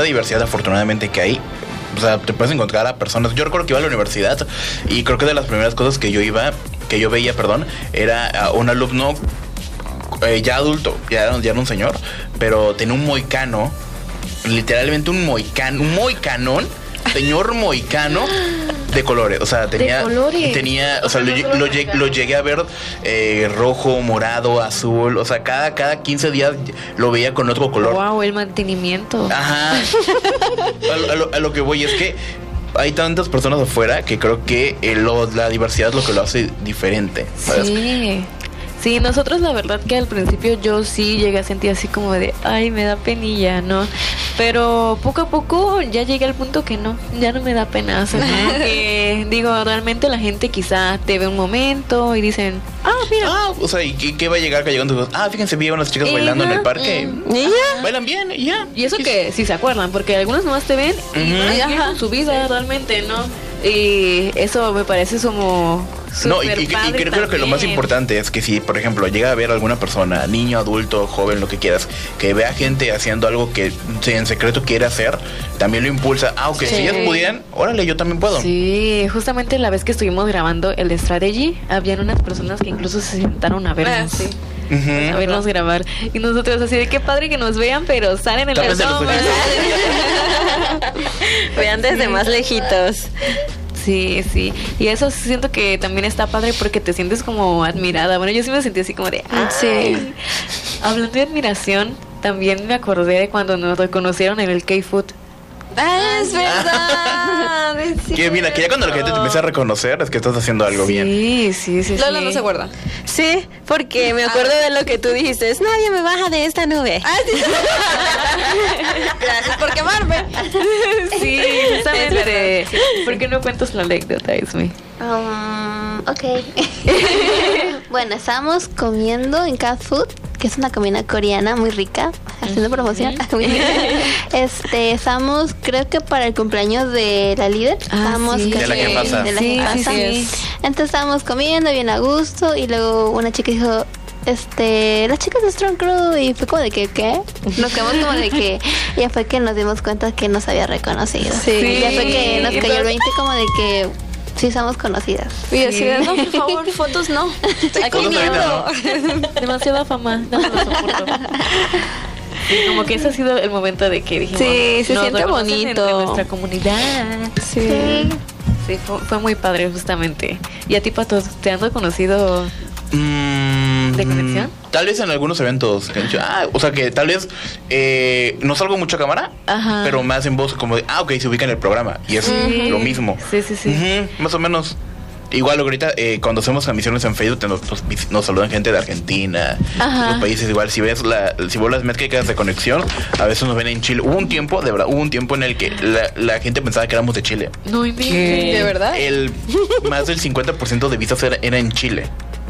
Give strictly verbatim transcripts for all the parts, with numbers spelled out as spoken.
diversidad afortunadamente que hay, o sea, te puedes encontrar a personas. Yo recuerdo que iba a la universidad y creo que de las primeras cosas que yo iba, que yo veía, perdón, era a un alumno eh, ya adulto, ya era, ya era un señor, pero tenía un moicano, literalmente un moicano, un moicanón, señor moicano de colores, o sea, tenía, de colores. tenía, o sea, lo, lo, lo, lo llegué a ver eh, rojo, morado, azul, o sea, cada, cada quince días lo veía con otro color. Wow, el mantenimiento. Ajá. a, a, lo, a lo que voy es que hay tantas personas afuera que creo que eh, lo, la diversidad es lo que lo hace diferente, ¿sabes? Sí. Sí, nosotros la verdad que al principio yo sí llegué a sentir así como de, ay, me da penilla, ¿no? Pero poco a poco ya llegué al punto que no, ya no me da pena. O sea, como que, digo, realmente la gente quizá te ve un momento y dicen, ah, mira. Ah, o sea, ¿y qué, qué va a llegar cayendo? Ah, fíjense, vi a unas chicas bailando en el parque. ¿Y ya? Bailan bien, y ya. Y eso que si se acuerdan, porque algunos nomás te ven y uh-huh. van a seguir con su vida realmente, ¿no? Y eso me parece como... No, y, y, y creo, creo que lo más importante es que si, por ejemplo, llega a ver alguna persona, niño, adulto, joven, lo que quieras, que vea gente haciendo algo que en secreto quiere hacer, también lo impulsa. Ah, ok, sí. Si ellas pudieran, órale, yo también puedo. Sí, justamente la vez que estuvimos grabando el Strategy, habían unas personas que incluso se sentaron a vernos. Ah, sí. Uh-huh. A vernos grabar. Y nosotros así de qué padre que nos vean, pero salen en el no, vean desde más lejitos. Sí, sí. Y eso siento que también está padre porque te sientes como admirada. Bueno, yo sí me sentí así como de... ¡ay! Sí. Hablando de admiración, también me acordé de cuando nos reconocieron en el K-Food. ¡Ah, es verdad! Es que mira, que ya cuando la gente te empieza a reconocer es que estás haciendo algo sí, bien. Sí, sí, sí. Lola no se acuerda. Sí, porque me acuerdo ah. de lo que tú dijiste. Nadie me baja de esta nube. Ah, sí. Gracias por quemarme. Sí, justamente. Sí. ¿Por qué no cuentas la anécdota, Ismi? Um, ok. Bueno, estábamos comiendo en Cat Food, que es una comida coreana muy rica, haciendo promoción. Este, estábamos, creo que para el cumpleaños de la líder. Ah, estábamos sí. De la que pasa. De la sí, que pasa. Sí, sí. Entonces estábamos comiendo bien a gusto y luego una chica dijo, este, las chicas de Strong Crew, y fue como de que, ¿qué? Nos quedamos como de que, y ya fue que nos dimos cuenta que nos había reconocido. Sí. Y ya fue que nos cayó el veinte como de que sí somos conocidas. Y sí. Así de, no, por favor, fotos no. Aquí no. Demasiada fama, no lo soporto. Sí, como que ese ha sido el momento de que dijimos, sí, se siente bonito en nuestra comunidad. Sí. Sí, sí fue, fue muy padre justamente. ¿Y a ti, Pato, te han reconocido mm, de conexión? Tal vez en algunos eventos que han dicho, ah, o sea que tal vez eh, no salgo mucho a cámara, ajá, pero más en voz como de, ah, ok, se ubica en el programa y es sí. lo mismo. Sí, sí, sí. Uh-huh, más o menos. Igual ahorita eh, cuando hacemos transmisiones en Facebook nos, nos, nos saludan gente de Argentina, de otros países. Igual si ves la, si vos las métricas de conexión, a veces nos ven en Chile. Hubo un tiempo, de verdad, hubo un tiempo en el que la, la gente pensaba que éramos de Chile. No, ¿de verdad? El más del cincuenta por ciento de vistas era, era en Chile.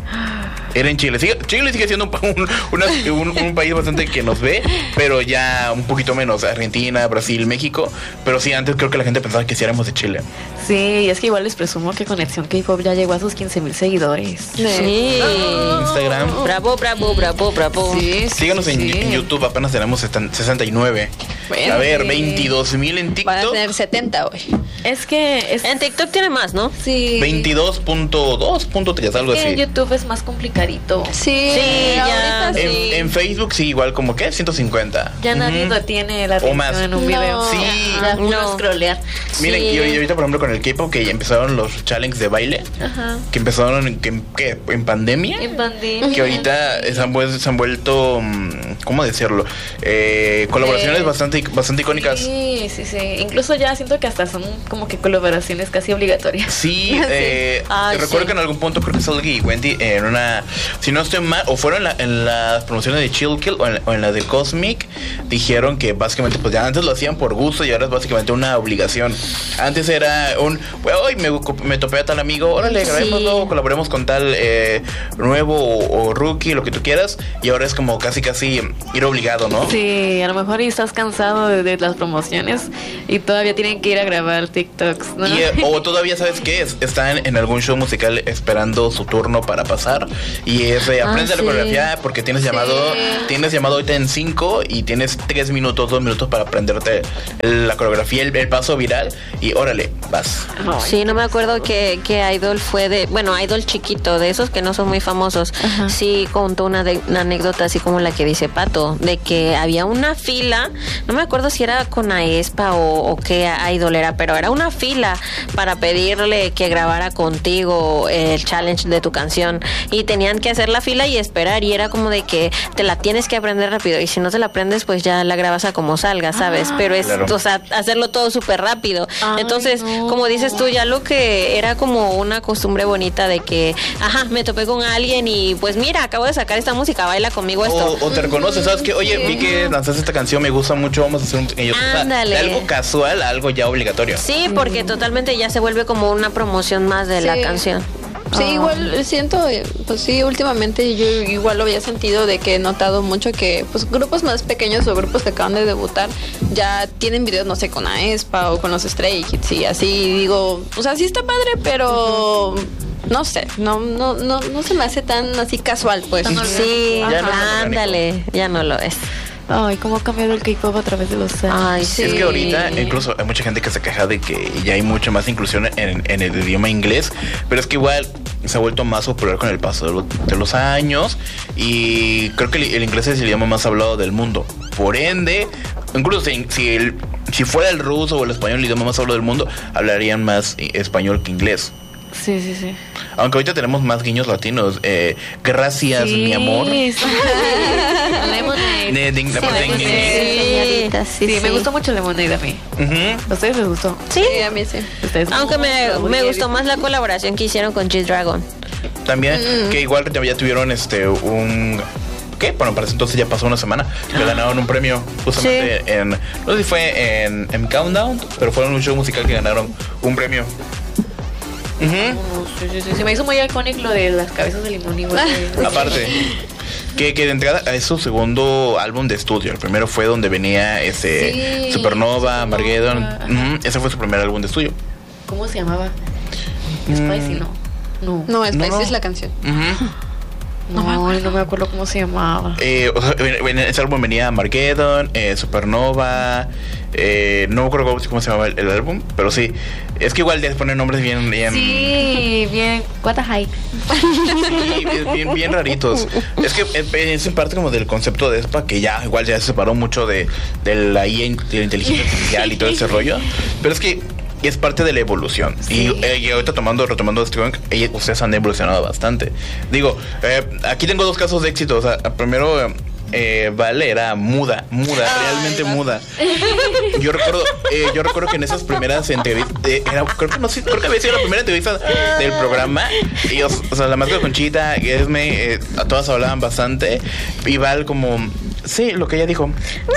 Era en Chile. Sigue, Chile sigue siendo un, un, una, un, un país bastante que nos ve, pero ya un poquito menos. Argentina, Brasil, México. Pero sí, antes creo que la gente pensaba que sí éramos de Chile. Sí, y es que igual les presumo que Conexión K-Pop ya llegó a sus quince mil seguidores. Sí. Oh, Instagram. Bravo, bravo, bravo, bravo. Sí, síganos sí, en, sí. en YouTube, apenas tenemos sesenta y nueve. Bueno, a ver, sí. veintidós mil en TikTok. Van a tener setenta hoy. Es que... Es... En TikTok tiene más, ¿no? Sí. veintidós punto dos punto tres, algo es que así. En YouTube es más complicadito. Sí, sí, ya. En, Sí. en Facebook sí, igual como que ciento cincuenta. Ya uh-huh. nadie retiene la atención en un video. No. Sí. Ya uno No. scrollear. Miren, Sí. y ahorita, por ejemplo, con el K-pop, que ya empezaron los challenges de baile, Ajá. que empezaron en, que, que, en pandemia. En pandemia. Que ahorita se han, vuel- se han vuelto, ¿cómo decirlo? Eh, colaboraciones Eh, bastante, bastante icónicas. Sí, sí, sí. Incluso ya siento que hasta son como que colaboraciones casi obligatorias. Sí, eh, Ay, recuerdo sí. que en algún punto creo que Selgi y Wendy en una, si no estoy mal, o fueron en, la, en las promociones de Chill Kill o en, o en la de Cosmic, dijeron que básicamente pues ya antes lo hacían por gusto y ahora es básicamente una obligación. Antes era un, pues hoy me, me topé a tal amigo, órale, grabémoslo, sí. colaboremos con tal eh, nuevo o, o rookie, lo que tú quieras, y ahora es como casi casi ir obligado, ¿no? Sí, a lo mejor y estás cansado cansado de, de las promociones y todavía tienen que ir a grabar TikToks, ¿no? Y, eh, o todavía, ¿sabes qué? Es, están en algún show musical esperando su turno para pasar y es de aprende Ah, la sí. coreografía porque tienes Sí. llamado tienes llamado ahorita en cinco y tienes tres minutos, dos minutos para aprenderte el- la coreografía, el, el paso viral y órale, vas. Ay, Sí, no me acuerdo que, que Idol fue de, bueno, Idol chiquito, de esos que no son muy famosos. Ajá. Sí, contó una, de- una anécdota así como la que dice Pato, de que había una fila, no me acuerdo si era con Aespa o, o qué Idol era, pero era una fila para pedirle que grabara contigo el challenge de tu canción y tenían que hacer la fila y esperar y era como de que te la tienes que aprender rápido y si no te la aprendes pues ya la grabas a como salga, ¿sabes? Ah. Pero es, Claro. o sea, hacerlo todo súper rápido. Ay, Entonces, no. como dices tú, ya lo que era como una costumbre bonita de que, ajá, me topé con alguien y pues mira, acabo de sacar esta música, baila conmigo esto. O, o te reconoces, ¿sabes qué? Oye, vi que lanzaste esta canción, me gusta mucho, vamos a hacer un... ellos, o sea, Ándale. de algo casual a algo ya obligatorio. Sí, porque totalmente ya se vuelve como una promoción más de la Sí. canción. Sí, Ah. igual siento, eh, pues sí, últimamente yo igual lo había sentido de que he notado mucho que pues grupos más pequeños o grupos que acaban de debutar ya tienen videos, no sé, con Aespa o con los Stray Kids y así, digo, o sea, sí está padre, pero no sé, no no no no se me hace tan así casual, pues. Tan Sí, Ya no es ándale, ya no lo es. Ay, cómo ha cambiado el K-pop a través de los años. Ay, sí. Es que ahorita incluso hay mucha gente que se queja de que ya hay mucha más inclusión en, en el idioma inglés, pero es que igual se ha vuelto más popular con el paso de, lo- de los años y creo que el, el inglés es el idioma más hablado del mundo. Por ende, incluso si, si, el, si fuera el ruso o el español el idioma más hablado del mundo, hablarían más eh, español que inglés. Sí, sí, sí. Aunque ahorita tenemos más guiños latinos. Eh, gracias, Sí, mi amor. sí. Lemonade. Ne- ding- Sí, ding- Lemonade. ding- Señorita, sí, Sí, sí. me gustó mucho Lemonade a mí. Ujú. ¿A ustedes les gustó? Sí, Sí, a mí sí. ¿Ustedes? aunque me, No, me muy gustó bien. más la colaboración que hicieron con G-Dragon. También, que igual ya tuvieron este un. ¿Qué? Bueno, para ese entonces ya pasó una semana que ganaron un premio justamente en. No sé si fue en, en Countdown, pero fue en un show musical que ganaron un premio. Ujú. Oh, sí, sí, sí. Se me hizo muy icónico lo de las cabezas de limón igual. Aparte, que, que de entrada es su segundo álbum de estudio. El primero fue donde venía ese Sí, Supernova, Armageddon. Supernova. Ujú, ese fue su primer álbum de estudio. ¿Cómo se llamaba? Spicy, no. No. No, Spicy No. es la canción. Ujú. No, no me acuerdo cómo se llamaba. Eh, o sea, en en ese álbum venía Armageddon, eh, Supernova, eh, no me acuerdo cómo, cómo se llamaba el, el álbum, pero sí, es que igual les ponen nombres bien, bien, Sí, bien. What the hype. sí, bien, bien, bien raritos. Es que eh, es en parte como del concepto de Espa, que ya igual ya se separó mucho de, de la I A, de la inteligencia artificial y todo ese rollo, pero es que es parte de la evolución. Sí. Y, eh, y ahorita tomando, retomando este Strong, ellos, ustedes han evolucionado bastante. Digo, eh, aquí tengo dos casos de éxito. O sea, primero, eh, Vale era muda, muda, Ay, realmente va. muda. Yo recuerdo, eh, yo recuerdo que en esas primeras entrevistas, eh, era, creo que no sé, creo que había sido la primera entrevista del programa. Y, o, o sea, la más Conchita, Esme, eh, a todas hablaban bastante. Y Val como, sí, lo que ella dijo.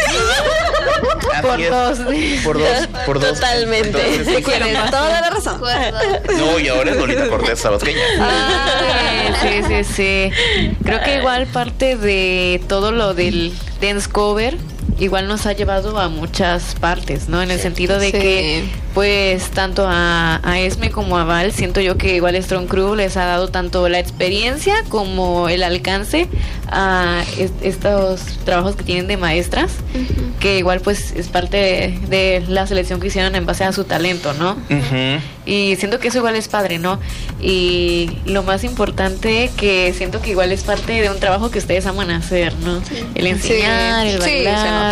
Así Por es. dos. Por dos, por dos. Totalmente. Entonces, sí, Tienes toda la razón. no, y ahora es Lolita Cortés Tabasqueña. Ay, sí, sí, sí. Creo que igual parte de todo lo del dance cover igual nos ha llevado a muchas partes, ¿no? En el sentido de Sí. que, pues, tanto a, a Esme como a Val, siento yo que igual Strong Crew les ha dado tanto la experiencia como el alcance a es- estos trabajos que tienen de maestras, que igual, pues, es parte de, de la selección que hicieron en base a su talento, ¿no? Ujú. Y siento que eso igual es padre, ¿no? Y lo más importante que siento que igual es parte de un trabajo que ustedes aman hacer, ¿no? El enseñar, Sí. el Sí, se bailar.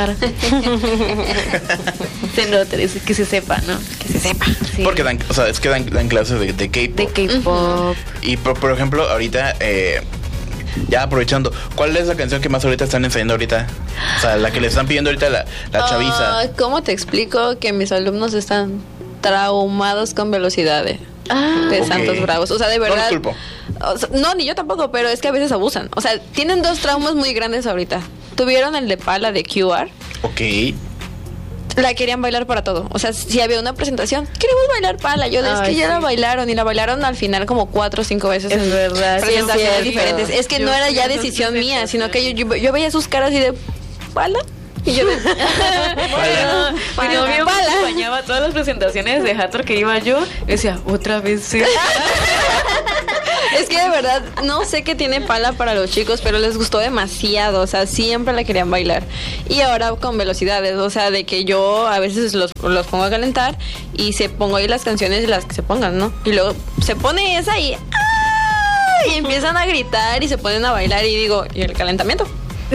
Se nota, es que se sepa, ¿no? Que se sepa. Sí. Porque dan, o sea, es que dan, dan clases de, de K-pop. de K-pop. Y por, por ejemplo, ahorita, eh, ya aprovechando, ¿cuál es la canción que más ahorita están ensayando ahorita? O sea, la que le están pidiendo ahorita la, la chaviza. Ah, ¿Cómo te explico que mis alumnos están traumados con velocidades Ah, de ok. Santos Bravos? O sea, de No verdad. los culpo. O sea, no, ni yo tampoco, pero es que a veces abusan. O sea, tienen dos traumas muy grandes ahorita. Tuvieron el de Pala de Q R. Ok. La querían bailar para todo. O sea, si había una presentación, queremos bailar Pala. Yo, es Ay, que ya sí. la bailaron y la bailaron al final como cuatro o cinco veces. Es en verdad, sí, presentaciones es cierto. diferentes. Es que Yo no era sí, ya eso sí decisión es mía, cierto, sino sí. que yo, yo, yo veía sus caras y de Pala. Y yo de... Bueno, mi novio me acompañaba a todas las presentaciones de Hathor que iba yo. Decía, otra vez sí. Es que de verdad no sé qué tiene Pala para los chicos, pero les gustó demasiado, o sea, siempre la querían bailar. Y ahora con velocidades, o sea, de que yo a veces los, los pongo a calentar y se pongo ahí las canciones y las que se pongan, ¿no? Y luego se pone esa y ¡ah! Y empiezan a gritar y se ponen a bailar y digo, ¿y el calentamiento?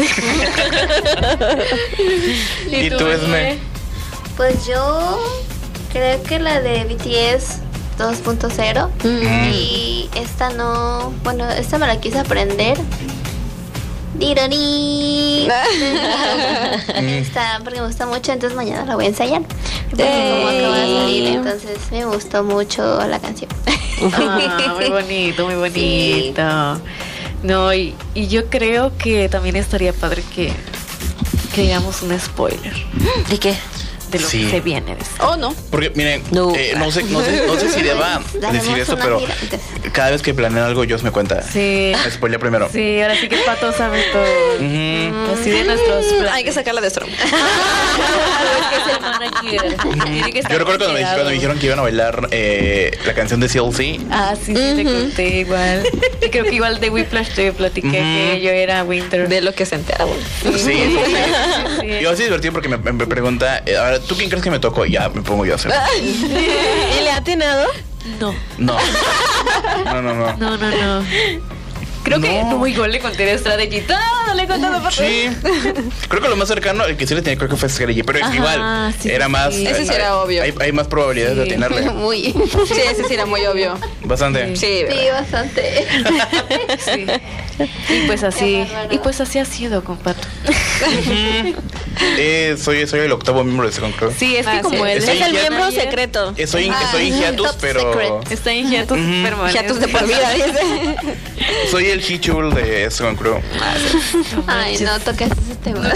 ¿Y tú, Esme? Pues yo creo que la de B T S dos punto cero Mm. y esta no, bueno, esta me la quise aprender. Dironi. Esta porque me gusta mucho, entonces mañana la voy a ensayar. Porque como acaba de salir, entonces me gustó mucho la canción. Ah, muy bonito, muy bonito. No, y, y yo creo que también estaría padre que, que digamos un spoiler ¿De qué? de lo Sí. que se viene después. Oh, no. Porque, miren, No. eh, no, sé, no, sé, no sé si deba Daremos decir esto, una pero gira. cada vez que planeo algo, Dios me cuenta. Sí. Me spoilea primero. Sí, ahora sí que Pato sabe todo. Ujú. Así de nuestros planes. Hay que sacarla de Storm. Es que es el manager. Tiene que estar Yo recuerdo cuando me, cuando me dijeron que iban a bailar eh, la canción de C L C. Ah, sí, sí, te conté igual. Y creo que igual de Whiplash te platiqué Ujú. que yo era Winter. De lo que se entera. Sí, sí, sí. Sí. Yo así divertido porque me, me pregunta, eh, ahora, ¿tú quién crees que me tocó? Y ya me pongo yo a hacer. ¿Y le ha atinado? No, No. No, no, no. no, no, no. Creo que No. no, igual le conté de Strategy. Todo le he contado Pato. Sí. Creo que lo más cercano, el que sí le tenía, creo que fue Strategy, pero Ajá, igual sí, era sí, más. sí. Ese sí era obvio. Hay, hay más probabilidades de Sí. atinarle. Muy. Sí, ese sí era muy obvio. Bastante. Sí, Sí, bastante. Sí. Y pues así, Qué bárbaro. y pues así ha sido con Pato. Eh, soy, soy el octavo miembro de Second Crew. Sí, es que Ah, como sí. él Soy Es el ya- miembro secreto. Eh, soy, Ah, soy en hiatus, top pero. secret. está en hiatus Ujú. permanente. Hiatus de por vida, dice. Soy el Hichul de Second Crew. Ay, no toques ese tema.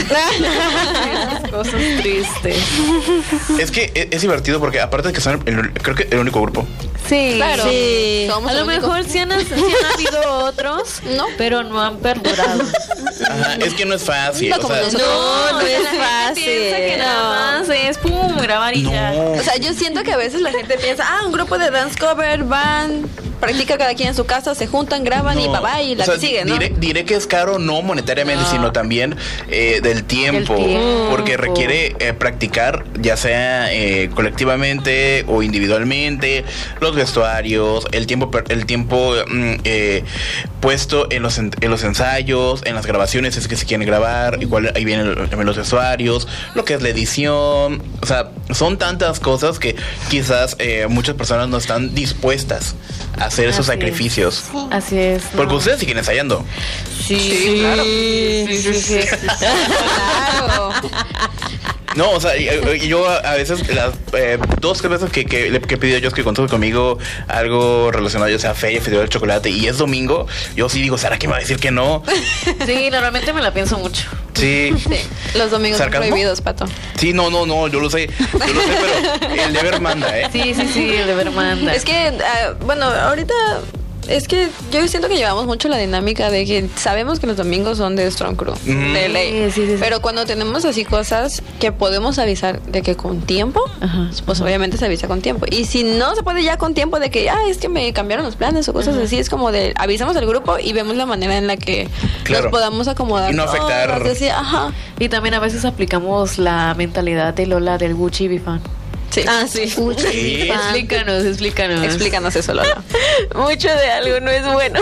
Cosas tristes. Es que es, es divertido porque, aparte de que son el, creo que el único grupo. Sí. Claro. Sí. Somos A lo el único. mejor sí han, sí han habido otros, No. pero no han perdurado. Ajá, es que no es fácil. No o como sea, nosotros. No, no la es gente fácil. piensa que nada más es pum, grabar y ya. no. O sea, yo siento que a veces la gente piensa, ah, un grupo de dance cover van, practica cada quien en su casa, se juntan, graban y No. bye bye y la O sea, que sigue, ¿no? diré, diré que es caro no monetariamente, No. sino también eh, del tiempo, Del tiempo. porque requiere eh, practicar, ya sea eh, colectivamente o individualmente, los vestuarios, el tiempo, per- el tiempo mm, eh, puesto en los, en, en los ensayos, en las grabaciones, es que se quieren grabar, igual ahí vienen el- también los vestuarios, lo que es la edición, o sea, son tantas cosas que quizás eh, muchas personas no están dispuestas a hacer esos Así es. sacrificios. Así es. Porque no. ustedes siguen ensayando. Sí, Sí, claro. Sí, sí, sí. Claro. No, o sea, y- y yo a a veces, las eh, dos tres veces que, que le que he pedido a Dios que consume conmigo algo relacionado, ya sea fe, festival de chocolate, y es domingo, yo sí digo, ¿será que me va a decir que no? Sí, normalmente me la pienso mucho. Sí. Sí, los domingos son ¿Sarcasmo? prohibidos, Pato. Sí, no, no, no, yo lo sé. Yo lo sé, pero el deber manda, ¿eh? Sí, sí, sí, el deber manda. Es que, ah, bueno, ahorita es que yo siento que llevamos mucho la dinámica de que sabemos que los domingos son de Strong Crew, Mm. de ley. Sí, sí, sí, sí. Pero cuando tenemos así cosas que podemos avisar de que con tiempo, Ajá. pues obviamente se avisa con tiempo. Y si no se puede ya con tiempo de que, ah, es que me cambiaron los planes o cosas así, es como de avisamos al grupo y vemos la manera en la que Claro. nos podamos acomodar. Y no afectar- todas, así, ajá. Y también a veces aplicamos la mentalidad de Lola del Gucci Bifan. Sí. Ah, sí. Sí. Explícanos, explícanos. Explícanos eso, Lola. Mucho de algo no es bueno.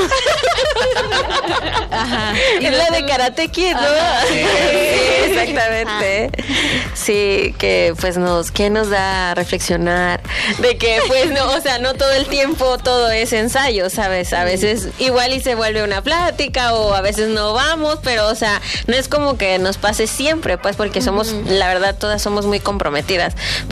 Ajá. Es la de Karate Kid, ¿no? Sí, exactamente. Sí, que pues nos, que nos da a reflexionar de que pues no, o sea, no todo el tiempo todo es ensayo, ¿sabes? A veces igual y se vuelve una plática o a veces no vamos, pero o sea, no es como que nos pase siempre, pues porque somos, la verdad, todas somos muy comprometidas, pero pues sí, a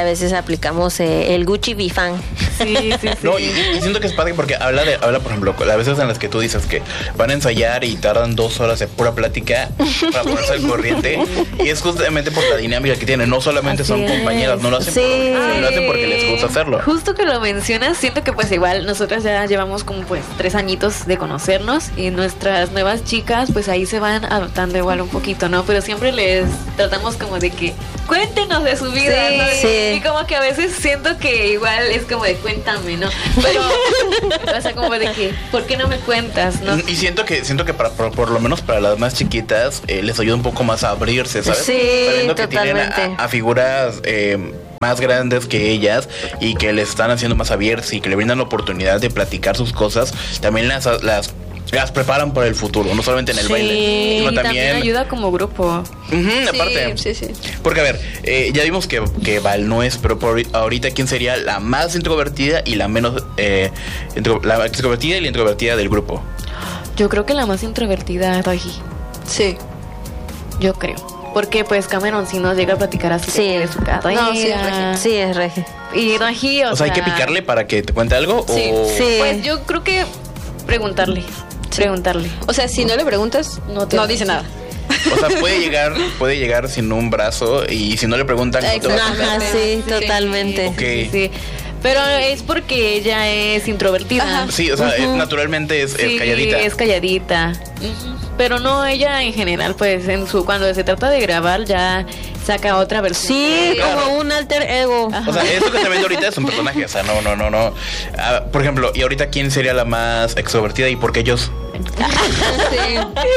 a veces aplicamos eh, el Gucci Bifan. Sí, sí, sí. No, y, y siento que es padre porque habla de, habla, por ejemplo, las veces en las que tú dices que van a ensayar y tardan dos horas de pura plática para ponerse al corriente. Y es justamente por la dinámica que tienen. No solamente Así son es. compañeras, no lo hacen, Sí. por, lo hacen porque les gusta hacerlo. Justo que lo mencionas, siento que pues igual nosotras ya llevamos como pues tres añitos de conocernos y nuestras nuevas chicas pues ahí se van adoptando igual un poquito, ¿no? Pero siempre les tratamos como de que cuéntenos de su vida, Sí, ¿no? sí. Y como que a veces siento que igual es como de cuéntame, ¿no? Pero, o sea, como de que, ¿por qué no me cuentas, no? Y siento que siento que para, por, por lo menos para las más chiquitas eh, les ayuda un poco más a abrirse, ¿sabes? Sí, Sabiendo que tienen totalmente. a, a figuras eh, más grandes que ellas y que les están haciendo más abiertas y que le brindan la oportunidad de platicar sus cosas, también las las las preparan para el futuro, no solamente en el Sí. baile, sino Y también ayuda como grupo. Ujú, Sí, aparte. sí, sí. Porque a ver, eh, ya vimos que, que Val no es, pero por ahorita quién sería la más introvertida y la menos eh, intro- la extrovertida y la introvertida del grupo. Yo creo que la más introvertida es Regi. Sí. Yo creo. Porque pues Cameron si nos llega a platicar así Sí. de su carrera. No, sí, es Regi. Sí, es Regi. Y Regi, o, O sea, hay que sea, picarle para que te cuente algo Sí, o sí. Pues yo creo que preguntarle. Preguntarle. O sea, si no le preguntas, No no, te- dice nada. O sea, puede llegar, puede llegar sin un brazo y si no le preguntan, no te va a Exacto. Ajá, sí, Sí. totalmente. Ok. Sí, sí. Pero es porque ella es introvertida. Ajá. Sí, o sea, es- Ujú. naturalmente es, es Sí, calladita. es calladita. Ujú. Pero no, ella en general, pues en su cuando se trata de grabar ya saca otra versión. Sí, Claro. como un alter ego. O sea, esto que te vende ahorita es un personaje, o sea, no, no, no, no. Ah, por ejemplo, ¿y ahorita quién sería la más extrovertida y por qué ellos? Sí.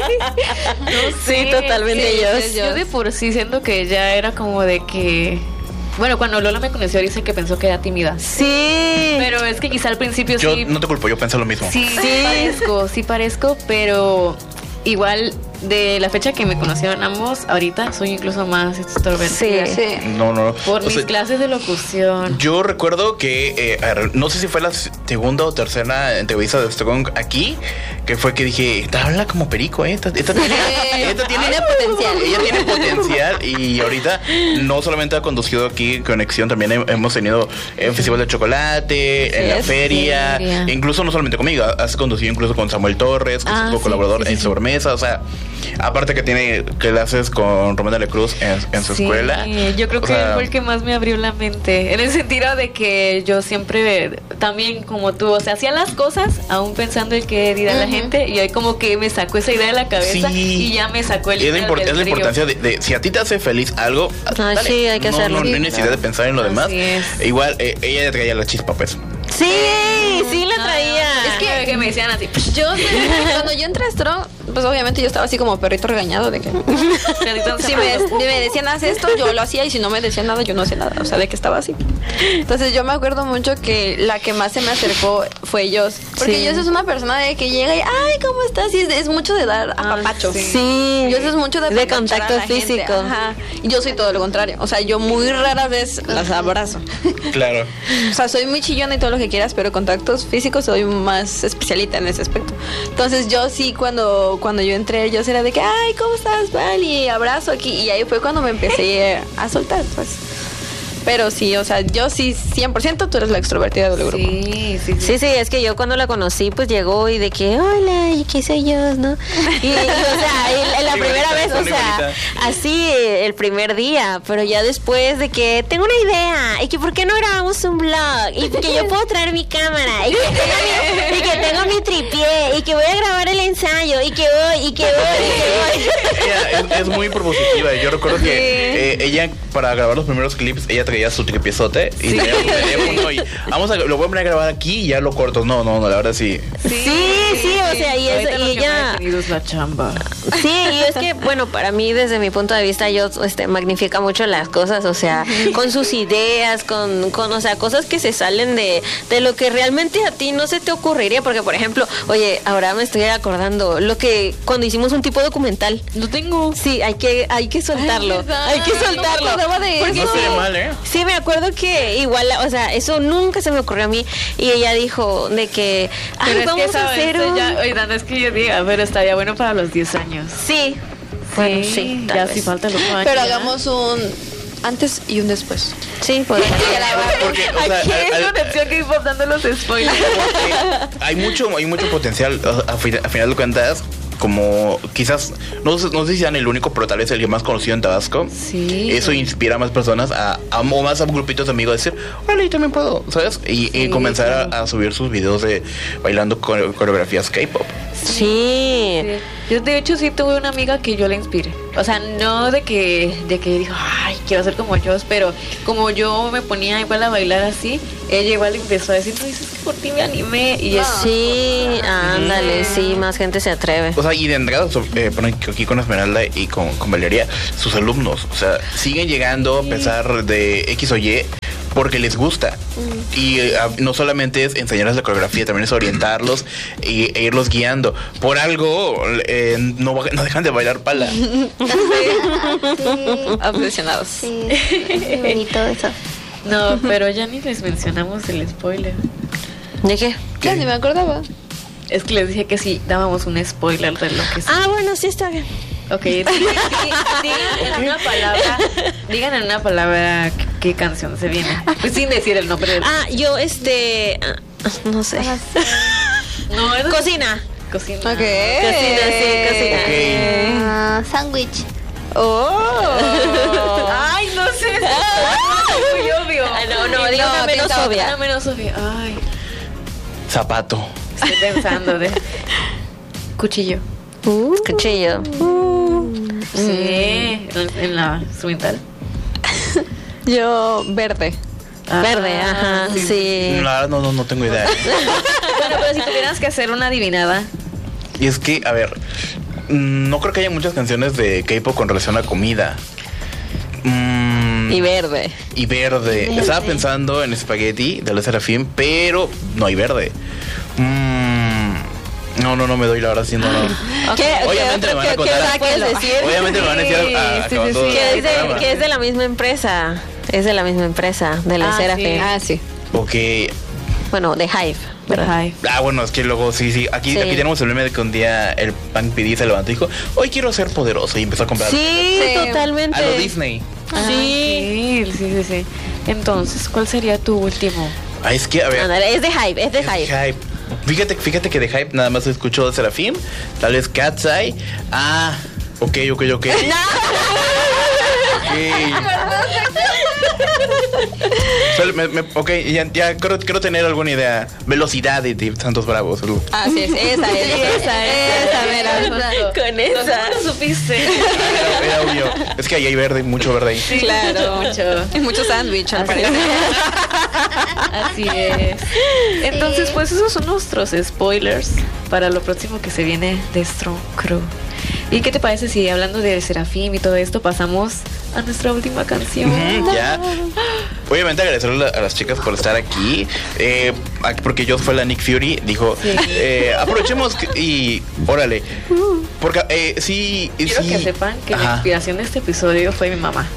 Sí, totalmente sí, ellos. sí, Yo de por sí siento que ya era como de que... Bueno, cuando Lola me conoció dice que pensó que era tímida. Sí. Pero es que quizá al principio Yo sí... no te culpo, yo pensé lo mismo. Sí, sí parezco, sí parezco, pero igual de la fecha que me conocieron ambos, ahorita soy incluso más extrovertida. Sí. Sí. No, no, no. Por O mis sea, clases de locución. yo recuerdo que, eh, a ver, no sé si fue la segunda o tercera entrevista de Strong aquí, que fue que dije, esta habla como perico, ¿eh? Esta, esta tiene, esta tiene Tiene potencial. Ella tiene potencial y ahorita no solamente ha conducido aquí Conexión, también he- hemos tenido en Festival de Chocolate, Sí, en la es feria, feria. incluso no solamente conmigo, has conducido incluso con Samuel Torres, que Ah, es tu sí, colaborador sí, sí, en sí. Sobremesa, o sea, aparte que tiene clases con Román de la Cruz en, en su Sí, escuela. yo creo O que sea, él fue el que más me abrió la mente. En el sentido de que yo siempre, también como tú, o sea, hacía las cosas aún pensando en qué dirá la gente. Y ahí como que me sacó esa idea de la cabeza Sí. y ya me sacó el Es la, hilo import- del es la frío. importancia de, de- si a ti te hace feliz algo, Ah, dale. sí, hay que no, hacerlo. No, no hay Sí, necesidad de pensar en lo Así demás. es. Igual, eh, ella ya traía la chispa, pues. Sí, sí la traía. Es que, que me decían así, "Psh, Yo, cuando yo entré a Strong, pues obviamente yo estaba así como perrito regañado de que perrito si me, me decían haz esto, yo lo hacía y si no me decían nada, yo no hacía nada. O sea, de que estaba así. Entonces yo me acuerdo mucho que la que más se me acercó fue Jos. Porque Sí. Jos es una persona de que llega y, ay, ¿cómo estás? Y es, es mucho de dar apapacho. sí. Sí. Yo es mucho de, de apapachar contacto a la gente. físico. Ajá. Y yo soy todo lo contrario. O sea, yo muy rara vez las abrazo. Claro. O sea, soy muy chillona y todo lo que quieras, pero contactos físicos soy más especialita en ese aspecto. Entonces yo sí, cuando, cuando yo entré, yo era de que, ay, ¿cómo estás, Val? Y abrazo aquí. Y ahí fue cuando me empecé a soltar, pues. Pero sí, o sea, yo sí, cien por ciento tú eres la extrovertida del grupo. Sí, sí, sí. Sí, sí, es que yo cuando la conocí, pues llegó y de que, hola, ¿y qué soy yo, no? Y, y, o sea, y la Sí, primera bonita, vez, o muy sea, bonita. así eh, el primer día, pero ya después de que tengo una idea, y que por qué no grabamos un vlog, y que yo puedo traer mi cámara, y que tengo mi, y que tengo mi tripié, y que voy a grabar el ensayo, y que voy, y que voy, y que voy. Ella es, es muy propositiva. Yo recuerdo que eh, ella, para grabar los primeros clips, ella traía su tripiezote y traía su teléfono y vamos a, lo voy a poner a grabar aquí y ya lo corto. No, no, no, la verdad sí. Sí, sí, o sea, y, Ahorita eso, lo y que me ha ella... detenido es la chamba. Sí, y es que, bueno, para mí, desde mi punto de vista, yo este, magnifica mucho las cosas, o sea, con sus ideas, con, con o sea, cosas que se salen de, de lo que realmente a ti no se te ocurriría, porque, por ejemplo, oye, ahora me estoy acordando, lo que, cuando hicimos un tipo documental, Lo tengo. sí, hay que, hay que soltarlo, ¿verdad? hay que No me soltarlo. acordaba de Porque No sí, sería mal, ¿eh? sí, me acuerdo que igual, o sea, eso nunca se me ocurrió a mí, y ella dijo de que, ay, Pero es vamos que esa a hacer vez un... ya, oigan, no es que yo diga, pero estaría bueno para los diez años. Sí, bueno, sí, tal ya vez. sí falta los ocho años. Pero ¿verdad? hagamos un antes y un después. Sí, pues. Porque, o sea, Aquí al- es al- conexión que iba dando los spoilers. porque hay mucho, hay mucho potencial. A, a fin- a final de cuentas, como quizás, no, sé- no sé si sean el único, pero tal vez el que más conocido en Tabasco. Sí. Eso inspira a más personas a, a o más a grupitos de amigos a decir, vale, yo también puedo, ¿sabes? Y, y Sí, comenzar a- claro. a, subir sus videos de bailando core- coreografías K-pop. Sí. Sí. Yo de hecho sí tuve una amiga que yo la inspiré. O sea, no de que de que dijo, ay, quiero ser como yo, pero como yo me ponía igual a bailar así, ella igual empezó a decir, no, dices que por ti me animé. Y es, Sí, ándale, sí, más gente se atreve. O sea, y de entrada, so- eh, bueno, aquí con Esmeralda y con, con Valeria, sus alumnos, o sea, siguen llegando a pesar de X o Y porque les gusta. Y eh, a- no solamente es enseñarles la coreografía, también es orientarlos y, e irlos guiando. Por algo, eh, no, ba- no dejan de bailar pala. Sí, Obsesionados. sí, es muy bonito eso. no, pero ya ni les mencionamos el spoiler. ¿De qué? Ya ni me acordaba. Es que les dije que sí, dábamos un spoiler de lo que es. Ah, bueno, sí está bien. Ok, di- di- digan en una palabra, digan en una palabra qué, qué canción se viene. Pues sin decir el nombre del. Ah, yo, este. ah, no sé. no, es Cocina. cocina. Ok. Cocina, sí, cocina. Ok. Ah, sándwich. Oh. Ay, no sé. Es muy obvio. Ah, no, no, diga una menos piensa obvia. Una menos obvia. Ay, Zapato. estoy pensando de cuchillo. Cuchillo. Sí, en, en la instrumental. Yo, verde. Ah, Verde, ajá, sí. La verdad, no, no, no tengo idea. Bueno, pero si tuvieras que hacer una adivinada. Y es que, a ver, mm, no creo que haya muchas canciones de K-pop con relación a comida. Mm, Y verde. y verde. Verde. Estaba pensando en espagueti de la Serafín, pero no hay verde. Mm, no, no, no me doy la verdad haciendo no. ¿Qué, Obviamente qué me van a otro- qué- contar- qué puedes decir? Obviamente me van a decir Sí, ah, sí, acabando sí, sí. Que el es, de, programa. que es de la misma empresa. Es de la misma empresa, de la Ah, Serafín. sí. Ah, sí. Ok. Bueno, de Hive, ¿verdad? Ay. Ah, bueno, es que luego sí, sí. Aquí, Sí. aquí tenemos el meme de que un día el Punk P D se levantó y dijo, hoy quiero ser poderoso y empezó a comprar. Sí, Sí. totalmente. A lo Disney. Ah, sí, sí, sí, sí. Entonces, ¿cuál sería tu último? Ah, es que, a ver. Ándale, es de Hive, es de es Hive. Hype. Fíjate, fíjate que de Hype nada más escucho de Serafín, tal vez Cat's Eye. Ah, ok, ok, ok. Ok. Solo me- me- ok, ya, ya creo, creo tener alguna idea. Velocidad de, de Santos Bravos. algo. Ah, sí, es, esa es. esa es. Esa, mira. Con esa. ¿Cómo supiste? Era, era obvio. Es que ahí hay verde, mucho verde ahí. Claro. Mucho. Y mucho sándwich, al parecer. Así es. Entonces, pues esos son nuestros spoilers para lo próximo que se viene de Strong Crew. ¿Y qué te parece si hablando de Serafín y todo esto pasamos a nuestra última canción? Ujú, ya. Obviamente agradecerle a las chicas por estar aquí. eh, aquí porque yo fue la Nick Fury. Dijo, Sí. eh, aprovechemos que- y órale. Porque eh, sí, Quiero sí. que sepan que la Ajá. inspiración de este episodio fue mi mamá.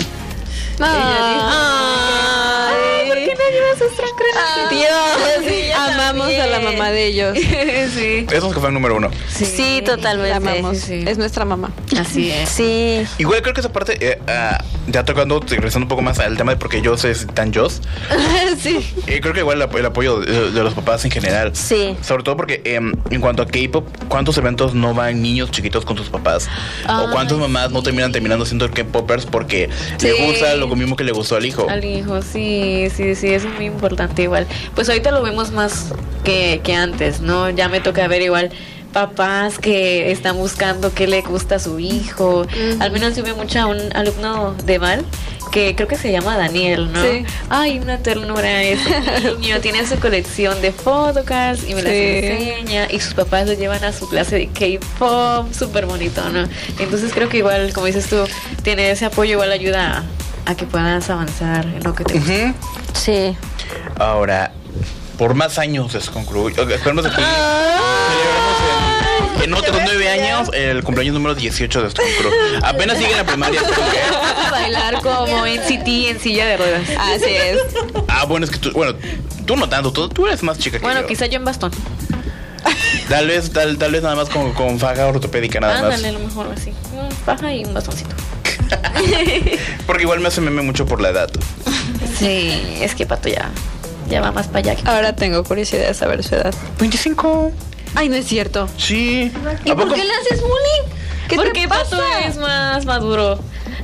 Ay, ¿Por qué nadie más es Strong Crew? Dios, amamos a la mamá de ellos. Sí. Esos que fue el número uno. Sí, totalmente. La amamos. sí, sí. Es nuestra mamá. Así es. Sí. Igual creo que esa parte, eh, ah, ya tocando, regresando un poco más al tema de porque yo soy tan yo, Sí. eh, creo que igual el, apo- el apoyo de, de los papás en general. Sí. Sobre todo porque em, en cuanto a K-pop, ¿cuántos eventos no van niños chiquitos con sus papás? o cuántas mamás no terminan terminando siendo K-popers porque le Sí. gusta lo mismo que le gustó al hijo? Al hijo, sí, sí, sí, eso es muy importante igual. Pues ahorita lo vemos más que, que antes, ¿no? Ya me toca ver igual papás que están buscando qué le gusta a su hijo. Al menos yo veo mucho a un alumno de Val que creo que se llama Daniel, ¿no? Sí. Ay, una ternura ese niño, tiene su colección de photocards y me las Sí. enseña y sus papás lo llevan a su clase de K-pop, súper bonito, ¿no? Entonces creo que igual, como dices tú, tiene ese apoyo, igual ayuda a, a que puedas avanzar en lo que te gusta. Ujú. Sí. Ahora, por más años de Scon Crew, esperemos aquí. Celebramos en, en otros nueve años el cumpleaños número dieciocho de Scon Crew. Apenas sigue en la primaria. creo que- Bailar como en C T en silla de ruedas. Así es. Ah, bueno, es que tú, bueno, tú no tanto, tú, tú eres más chica que Bueno, yo. quizá yo en bastón. Tal vez, tal, tal vez nada más con, con faja ortopédica nada Ándale, a más. lo mejor así. Mm, Paja y un bastoncito. Porque igual me hace meme mucho por la edad. Sí, es que Pato ya, ya va más para allá. que- Ahora tengo curiosidad de saber su edad. veinticinco. Ay, no es cierto. Sí. ¿Y ¿A por poco? qué le haces bullying? ¿Qué te Porque pasa? Pato es más maduro.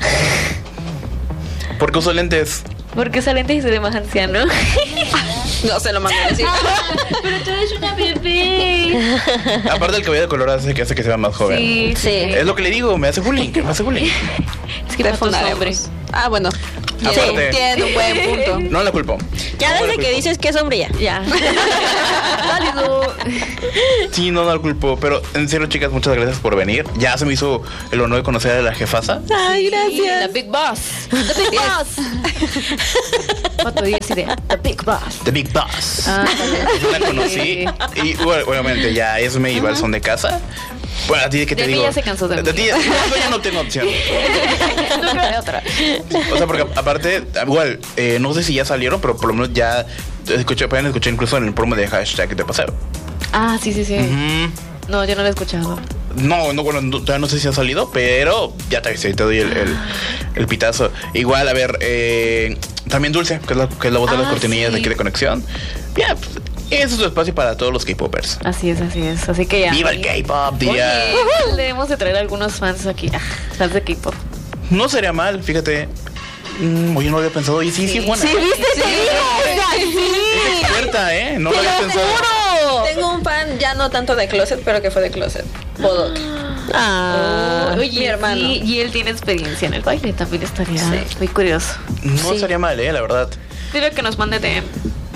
¿Por qué uso lentes? Porque esa lente y se ve más anciano. No se lo mandé a decir. Pero tú eres una bebé. Aparte el cabello de color hace que hace que se vea más joven. Sí, Sí. Es lo que le digo, me hace bullying, me hace bullying. Es que Te Pato es hombre. fundaremos. Ah, bueno. Aparte- Tiene un buen punto. No la culpo. Ya No la desde que culpo. dices que es hombre ya. Ya. Válido. Sí, no, no la culpo. Pero en serio, chicas, muchas gracias por venir. Ya se me hizo el honor de conocer a la jefasa. Ay, gracias. The Big Boss. The Big Boss. Pato, diez idea. The Big Boss. The Big Boss. Ah, Yo la conocí. Y bueno, obviamente ya es me iba al son de casa. Bueno, a ti que te De mí digo. ya se cansó de De mí. ti ya- yo ya no tengo opción. no creo de otra. O sea, porque aparte, igual, eh, no sé si ya salieron, pero por lo menos ya escuché, pueden escuchar incluso en el promo de hashtag de paseo. Ah, sí, sí, sí. Ujú. No, yo no lo he escuchado. No, no, bueno, no- todavía no sé si ha salido, pero ya te avisé, te doy el, el, el pitazo. Igual, a ver, eh, también Dulce, que es la, que es la voz de las Ah, cortinillas de sí. aquí de Conexión. Ya, pues, ese es su espacio para todos los K-popers. Así es, así es. Así que ya. ¡Viva el K-pop! Diría. Oye, debemos de traer algunos fans aquí. Ah, fans de K-pop. No sería mal, fíjate. Mm, oye, no lo había pensado. Oye, sí, sí, es buena. Sí, viste, te digo. O sea, sí. Es experta, ¿eh? No lo había pensado. Tengo un fan ya no tanto de Closet, pero que fue de Closet. Bodok. Ah. Oye, mi hermano. sí, y él tiene experiencia en el baile. También estaría Sí. muy curioso. No Sí. sería mal, ¿eh? La verdad. Dile que nos mande D M.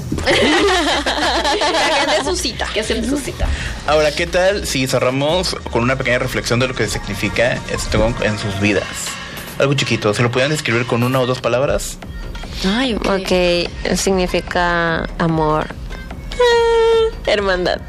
Que de su cita. Que hacen su cita. Ahora, ¿qué tal si cerramos con una pequeña reflexión de lo que significa esto en sus vidas? Algo chiquito. ¿Se lo pudieran describir con una o dos palabras? Ay, ok. Ok, significa amor. Ah, hermandad.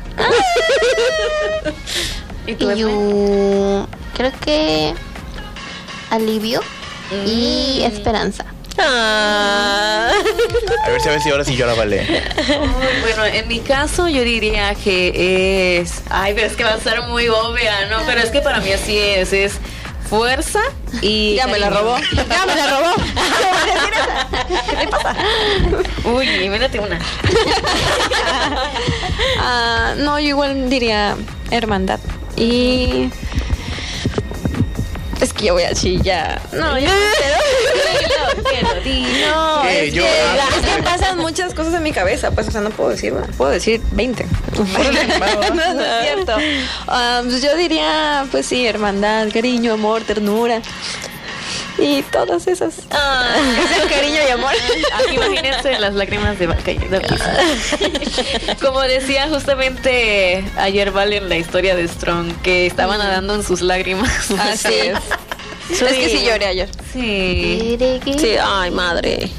¿Y tú, Efraín? Yo creo que alivio y esperanza. Ah. A ver si a ver si ahora sí yo la vale. Uy, bueno, en mi caso yo diría que es... Ay, pero es que va a ser muy obvia, ¿no? Pero es que para mí así es. Es fuerza y... Ya me la cariño. robó. Ya me la robó. ¿Qué te pasa? Uy, invéntate una. Ah, no, yo igual diría hermandad. Y. Es que yo voy a chillar. No, yo no Dilo, dilo. No, Eh, es, yo- que, ah, es que pasan muchas cosas en mi cabeza, pues, o sea, no puedo decir, bueno, puedo decir veinte. no, no es cierto. Ah, pues yo diría, pues sí, hermandad, cariño, amor, ternura. Y todas esas. Ah, Ese cariño y amor. Aquí imagínense las lágrimas de vaca y de pizza. Como decía justamente ayer Vale en la historia de Strong, que estaba nadando en sus lágrimas. Así es. Es que sí lloré ayer. Sí. Sí, ay, madre.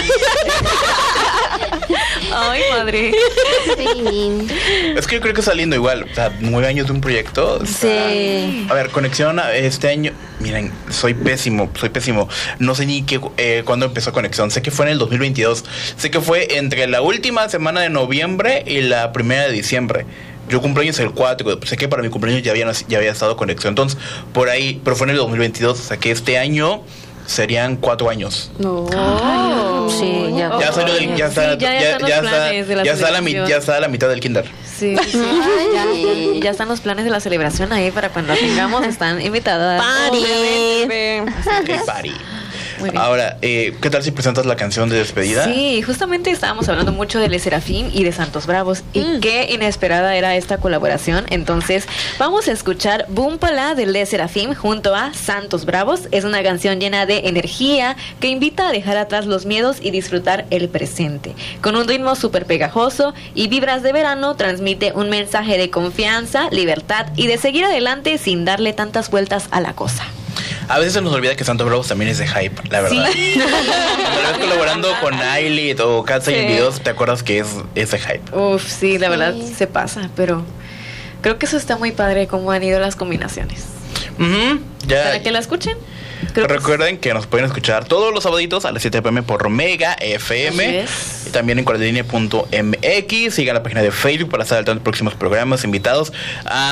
Ay, madre. Sí. Es que yo creo que está lindo igual. O sea, nueve años de un proyecto. está- Sí. A ver, Conexión a- este año. Miren, soy pésimo, soy pésimo. No sé ni qué, eh, cuándo empezó Conexión. Sé que fue en el dos mil veintidós. Sé que fue entre la última semana de noviembre y la primera de diciembre. Yo cumpleaños el cuatro. Sé que para mi cumpleaños ya había, nac- ya había estado Conexión. Entonces, por ahí, pero fue en el dos mil veintidós. O sea que este año serían cuatro años. No. Sí, ya. Ya salió del, ya está, Sí, ya ya, están los ya está, planes de la ya está la, mi- celebración. ya está la mitad del kinder. Sí, sí. Ya, ya están los planes de la celebración ahí para cuando la tengamos. Están invitadas. Party. Qué party. Muy bien. Ahora, eh, ¿qué tal si presentas la canción de despedida? Sí, justamente estábamos hablando mucho de Le Serafín y de Santos Bravos y qué inesperada era esta colaboración. Entonces, vamos a escuchar Búmpala de Le Serafín junto a Santos Bravos. Es una canción llena de energía que invita a dejar atrás los miedos y disfrutar el presente. Con un ritmo súper pegajoso y vibras de verano, transmite un mensaje de confianza, libertad y de seguir adelante sin darle tantas vueltas a la cosa. A veces se nos olvida que Santos Bravos también es de hype, la verdad. Sí. Cuando la ves colaborando con Ailit o Katza Sí. en videos, te acuerdas que es, es de hype. Uf, sí, la verdad Sí. se pasa, pero creo que eso está muy padre cómo han ido las combinaciones. Ujú, ya. Para que la escuchen. Creo que Recuerden que nos pueden escuchar todos los sabaditos a las siete p m por Mega F M. Así es. Y también en cuarentena punto m x. Sigan la página de Facebook para estar al tanto de próximos programas, invitados. Ah,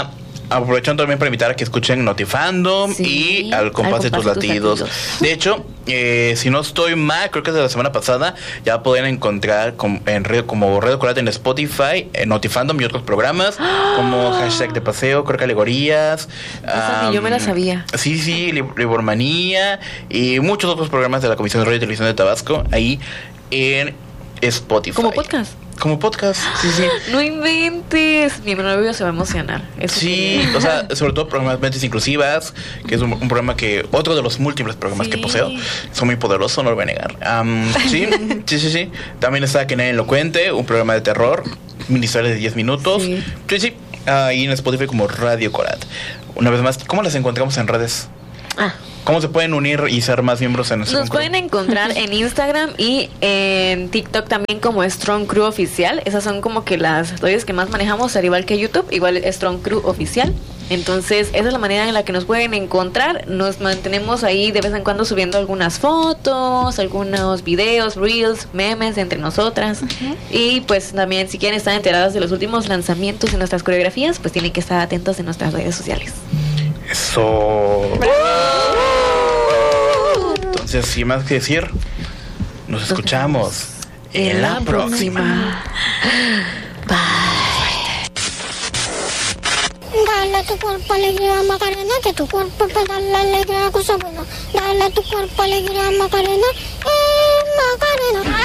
aprovechando también para invitar a que escuchen Notifandom Sí, y al compás de tus latidos. latidos. De hecho, eh, si no estoy mal, creo que desde la semana pasada ya pueden encontrar com- en red, como Radio Coral en Spotify, en Notifandom y otros programas como hashtag de paseo, creo que alegorías. Esa ni yo me la sabía. Sí, sí, Lib- Libormanía y muchos otros programas de la Comisión de Radio y Televisión de Tabasco ahí en Spotify. Como podcast. Como podcast, sí, sí. No inventes. Mi novio se va a emocionar. Eso Sí, quería. o sea, sobre todo programas Mentes Inclusivas, que es un, un programa que, otro de los múltiples programas Sí. que poseo, son muy poderosos, no lo voy a negar. Am, sí, sí, sí, sí. También está Que Nadie Lo Cuente, un programa de terror, miniserie de diez minutos. Sí. Sí, sí, ahí en Spotify como Radio Corat. Una vez más, ¿cómo las encontramos en redes? Ah, ¿Cómo se pueden unir y ser más miembros en nuestro Nos pueden encontrar en Instagram y en TikTok también como Strong Crew Oficial. Esas son como que las redes que más manejamos, al igual que YouTube, igual Strong Crew Oficial. Entonces, esa es la manera en la que nos pueden encontrar. Nos mantenemos ahí de vez en cuando subiendo algunas fotos, algunos videos, reels, memes entre nosotras. Y pues también, si quieren estar enteradas de los últimos lanzamientos de nuestras coreografías, pues tienen que estar atentos en nuestras redes sociales. Eso. Entonces, sin más que decir, nos escuchamos en la próxima. Dale a tu cuerpo alegría Macarena, que tu cuerpo para dar la alegría cosa buena. Dale a tu cuerpo alegría Macarena, eh, Macarena.